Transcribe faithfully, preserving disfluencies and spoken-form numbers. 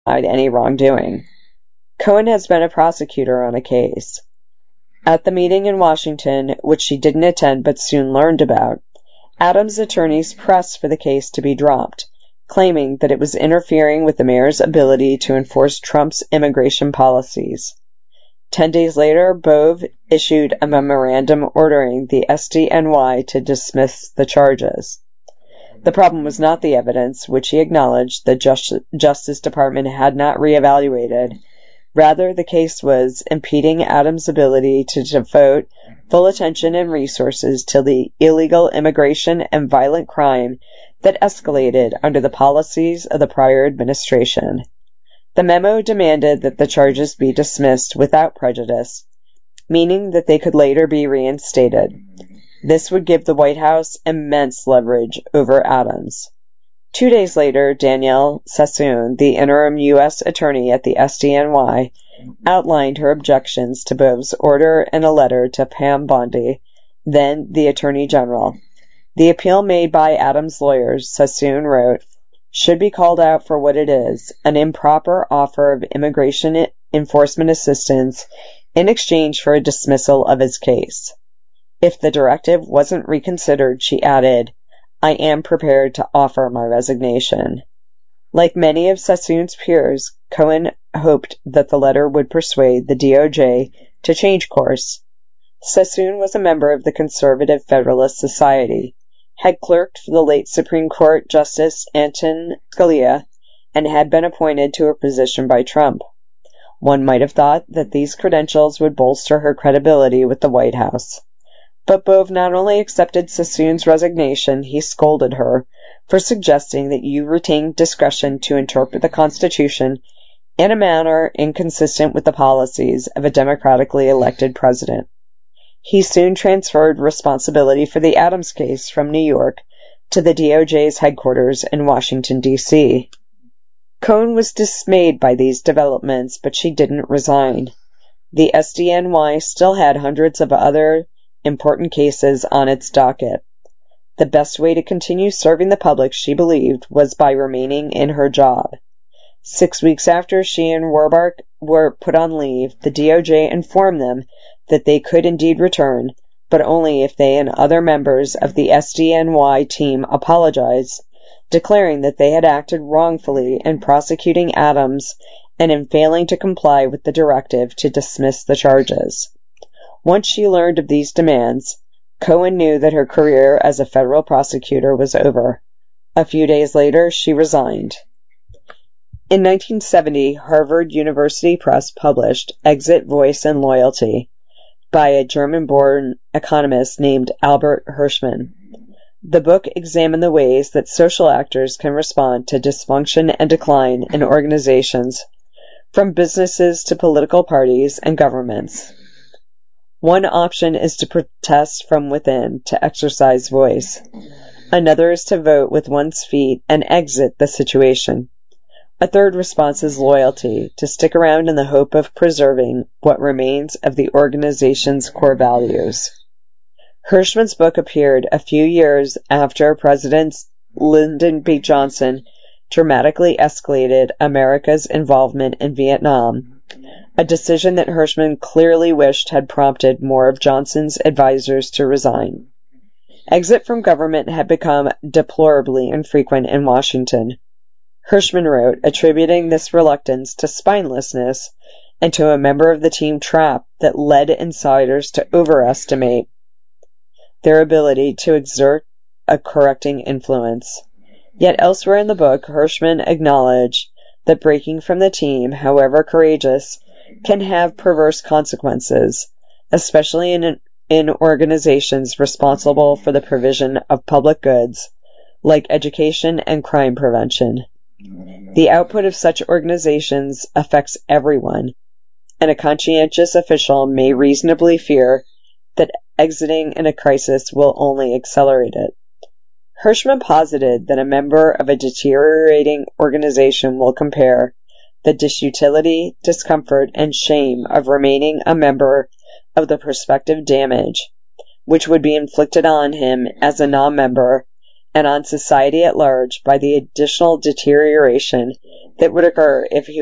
denied any wrongdoing. Cohen has been a prosecutor on a case. At the meeting in Washington, which she didn't attend but soon learned about, Adams' attorneys pressed for the case to be dropped, claiming that it was interfering with the mayor's ability to enforce Trump's immigration policies. Ten days later, Bove issued a memorandum ordering the S D N Y to dismiss the charges. The problem was not the evidence, which he acknowledged the Just- Justice Department had not reevaluated. Rather, the case was impeding Adams' ability to devote full attention and resources to the illegal immigration and violent crime that escalated under the policies of the prior administration. The memo demanded that the charges be dismissed without prejudice, meaning that they could later be reinstated. This would give the White House immense leverage over Adams. Two days later, Danielle Sassoon, the interim U S attorney at the S D N Y, outlined her objections to Bove's order in a letter to Pam Bondi, then the Attorney General. The appeal made by Adams' lawyers, Sassoon wrote, should be called out for what it is, an improper offer of immigration enforcement assistance in exchange for a dismissal of his case. If the directive wasn't reconsidered, she added, I am prepared to offer my resignation. Like many of Sassoon's peers, Cohen hoped that the letter would persuade the D O J to change course. Sassoon was a member of the Conservative Federalist Society, had clerked for the late Supreme Court Justice Antonin Scalia, and had been appointed to a position by Trump. One might have thought that these credentials would bolster her credibility with the White House. But Bove not only accepted Sassoon's resignation, he scolded her for suggesting that you retain discretion to interpret the Constitution in a manner inconsistent with the policies of a democratically elected president. He soon transferred responsibility for the Adams case from New York to the D O J's headquarters in Washington, D C Cohen was dismayed by these developments, but she didn't resign. The S D N Y still had hundreds of other important cases on its docket. The best way to continue serving the public, she believed, was by remaining in her job. Six weeks after she and Warburg were put on leave, the D O J informed them that they could indeed return, but only if they and other members of the S D N Y team apologized, declaring that they had acted wrongfully in prosecuting Adams and in failing to comply with the directive to dismiss the charges. Once she learned of these demands, Cohen knew that her career as a federal prosecutor was over. A few days later, she resigned. In nineteen seventy, Harvard University Press published Exit, Voice, and Loyalty by a German-born economist named Albert Hirschman. The book examined the ways that social actors can respond to dysfunction and decline in organizations, from businesses to political parties and governments. One option is to protest from within, to exercise voice. Another is to vote with one's feet and exit the situation. A third response is loyalty, to stick around in the hope of preserving what remains of the organization's core values. Hirschman's book appeared a few years after President Lyndon B. Johnson dramatically escalated America's involvement in Vietnam, a decision that Hirschman clearly wished had prompted more of Johnson's advisors to resign. Exit from government had become deplorably infrequent in Washington. Hirschman wrote, attributing this reluctance to spinelessness and to a member of the team trap that led insiders to overestimate their ability to exert a correcting influence. Yet elsewhere in the book, Hirschman acknowledged that breaking from the team, however courageous, can have perverse consequences, especially in, in organizations responsible for the provision of public goods, like education and crime prevention. The output of such organizations affects everyone, and a conscientious official may reasonably fear that exiting in a crisis will only accelerate it. Hirschman posited that a member of a deteriorating organization will compare the disutility, discomfort, and shame of remaining a member of the prospective damage, which would be inflicted on him as a non-member and on society at large by the additional deterioration that would occur if he